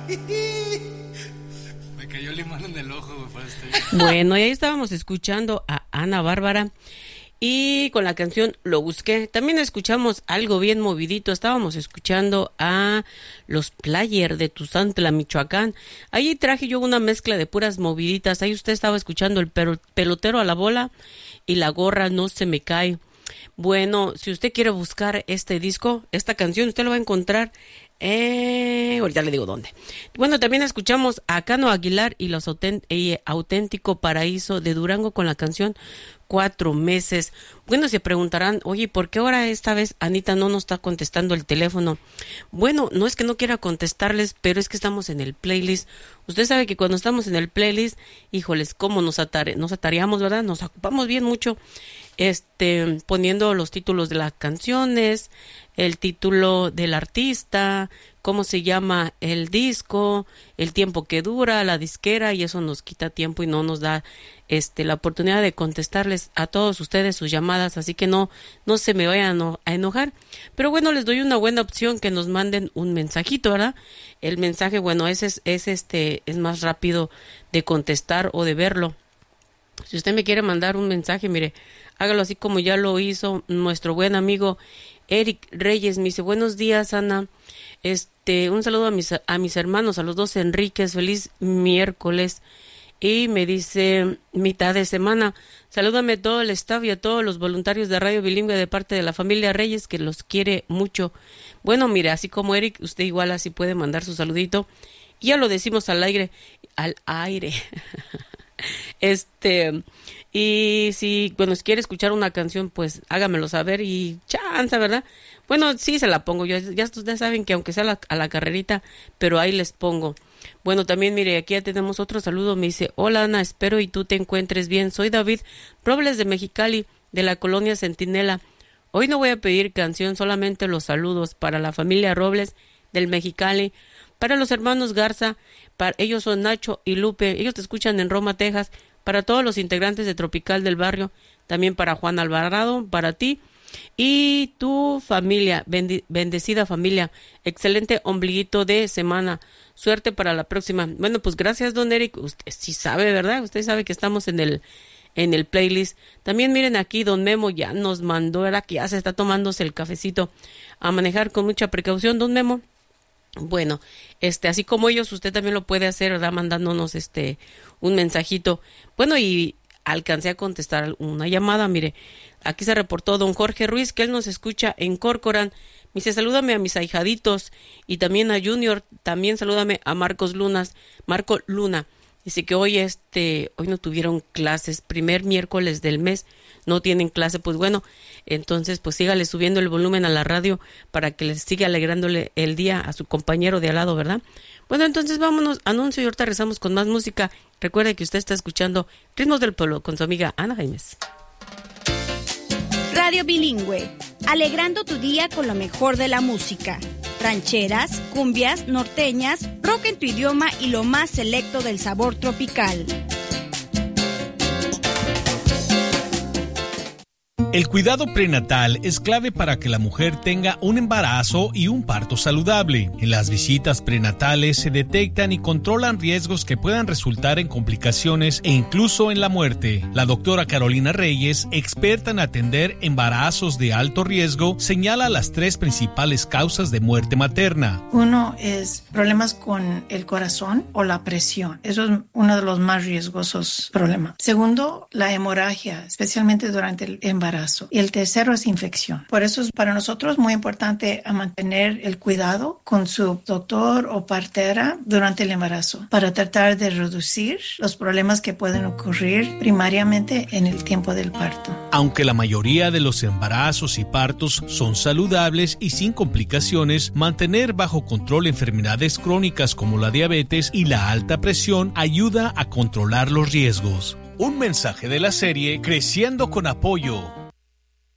Me cayó limón en el ojo, güey. Bueno, y ahí estábamos escuchando a Ana Bárbara y con la canción Lo Busqué. También escuchamos algo bien movidito. Estábamos escuchando a los Player de Tuzantla, Michoacán. Ahí traje yo una mezcla de puras moviditas. Ahí usted estaba escuchando el pelotero a la bola y la gorra no se me cae. Bueno, si usted quiere buscar este disco, esta canción, usted lo va a encontrar. Ahorita le digo dónde. Bueno, también escuchamos a Cano Aguilar y los Auténtico Paraíso de Durango con la canción 4 meses. Bueno, se preguntarán, oye, ¿por qué ahora esta vez Anita no nos está contestando el teléfono? Bueno, no es que no quiera contestarles, pero es que estamos en el playlist. Usted sabe que cuando estamos en el playlist, híjoles, cómo nos atareamos, ¿verdad? Nos ocupamos bien mucho, poniendo los títulos de las canciones, el título del artista, cómo se llama el disco, el tiempo que dura, la disquera, y eso nos quita tiempo y no nos da la oportunidad de contestarles a todos ustedes sus llamadas, así que no se me vayan a enojar. Pero bueno, les doy una buena opción, que nos manden un mensajito, ¿verdad? El mensaje, bueno, es más rápido de contestar o de verlo. Si usted me quiere mandar un mensaje, mire, hágalo así como ya lo hizo nuestro buen amigo Eric Reyes. Me dice, buenos días, Ana. Un saludo a mis hermanos, a los dos Enríquez, feliz miércoles. Y me dice, mitad de semana, salúdame a todo el staff y a todos los voluntarios de Radio Bilingüe de parte de la familia Reyes, que los quiere mucho. Bueno, mire, así como Eric, usted igual así puede mandar su saludito. Y ya lo decimos al aire. Y si, bueno, si quiere escuchar una canción, pues hágamelo saber y chanza, ¿verdad? Bueno, sí se la pongo yo, ya ustedes saben que aunque sea a la carrerita, pero ahí les pongo. Bueno, también mire, aquí ya tenemos otro saludo, me dice, hola Ana, espero y tú te encuentres bien, soy David Robles de Mexicali, de la colonia Centinela. Hoy no voy a pedir canción, solamente los saludos para la familia Robles del Mexicali, para los hermanos Garza, para ellos son Nacho y Lupe, ellos te escuchan en Roma, Texas, para todos los integrantes de Tropical del Barrio, también para Juan Alvarado, para ti y tu familia, bendecida familia, excelente ombliguito de semana, suerte para la próxima. Bueno, pues gracias, don Eric, usted sí sabe, ¿verdad? Usted sabe que estamos en el playlist. También miren aquí, don Memo ya nos mandó, ¿verdad? Que ya se está tomándose el cafecito, a manejar con mucha precaución, don Memo. Bueno, así como ellos, usted también lo puede hacer, ¿verdad? Mandándonos un mensajito. Bueno, y alcancé a contestar una llamada, mire, aquí se reportó don Jorge Ruiz, que él nos escucha en Corcoran. Me dice, salúdame a mis ahijaditos y también a Junior, también salúdame a Marco Luna. Dice que hoy no tuvieron clases, primer miércoles del mes, no tienen clase, pues bueno, entonces pues sígale subiendo el volumen a la radio para que les siga alegrándole el día a su compañero de al lado, ¿verdad? Bueno, entonces vámonos, anuncio y ahorita regresamos con más música. Recuerde que usted está escuchando Ritmos del Pueblo con su amiga Ana Jaimes. Radio Bilingüe, alegrando tu día con lo mejor de la música. Rancheras, cumbias, norteñas, rock en tu idioma y lo más selecto del sabor tropical. El cuidado prenatal es clave para que la mujer tenga un embarazo y un parto saludable. En las visitas prenatales se detectan y controlan riesgos que puedan resultar en complicaciones e incluso en la muerte. La doctora Carolina Reyes, experta en atender embarazos de alto riesgo, señala las 3 principales causas de muerte materna. Uno es problemas con el corazón o la presión. Eso es uno de los más riesgosos problemas. Segundo, la hemorragia, especialmente durante el embarazo. Y el tercero es infección. Por eso es para nosotros muy importante mantener el cuidado con su doctor o partera durante el embarazo para tratar de reducir los problemas que pueden ocurrir primariamente en el tiempo del parto. Aunque la mayoría de los embarazos y partos son saludables y sin complicaciones, mantener bajo control enfermedades crónicas como la diabetes y la alta presión ayuda a controlar los riesgos. Un mensaje de la serie Creciendo con Apoyo,